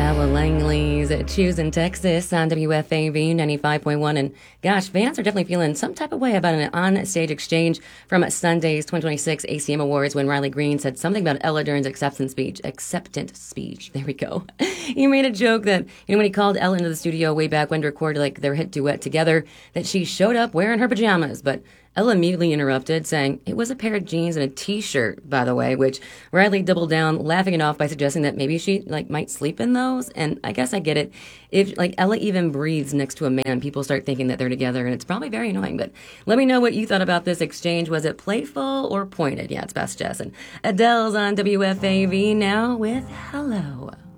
Ella Langley's Choosing Texas on WFAV 95.1. And gosh, fans are definitely feeling some type of way about an on-stage exchange from Sunday's 2026 ACM Awards when Riley Green said something about Ella during his acceptance speech. There we go. He made a joke that, when he called Ella into the studio way back when to record their hit duet together, that she showed up wearing her pajamas. But Ella immediately interrupted, saying it was a pair of jeans and a t-shirt, by the way, which Riley doubled down, laughing it off by suggesting that maybe she might sleep in those. And I guess I get it. If Ella even breathes next to a man, people start thinking that they're together, and it's probably very annoying. But let me know what you thought about this exchange. Was it playful or pointed? Yeah, it's Best Jess. And Adele's on WFAV now with Hello.